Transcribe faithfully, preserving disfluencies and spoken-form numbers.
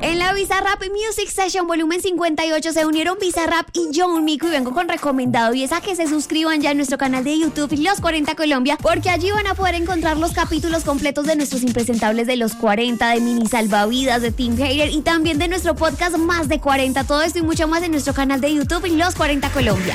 En la Bizarrap Music Session volumen cincuenta y ocho se unieron Bizarrap y John Mico y vengo con recomendado y es a que se suscriban ya a nuestro canal de YouTube Los cuarenta Colombia porque allí van a poder encontrar los capítulos completos de nuestros impresentables de Los cuarenta, de Mini Salvavidas, de Team Hater y también de nuestro podcast Más de cuarenta. Todo esto y mucho más en nuestro canal de YouTube Los cuarenta Colombia.